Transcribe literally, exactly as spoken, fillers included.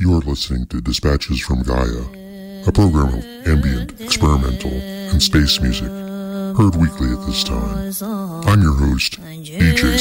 You're listening to Dispatches from Gaia, a program of ambient, experimental, and space music, heard weekly at this time. I'm your host, D J